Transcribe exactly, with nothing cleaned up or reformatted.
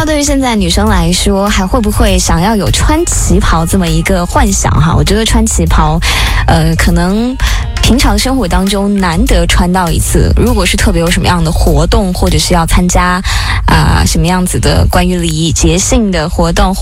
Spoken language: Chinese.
道对于现在女生来说，还会不会想要有穿旗袍这么一个幻想哈？我觉得穿旗袍，呃，可能平常生活当中难得穿到一次。如果是特别有什么样的活动，或者是要参加啊、呃、什么样子的关于礼仪节庆的活动。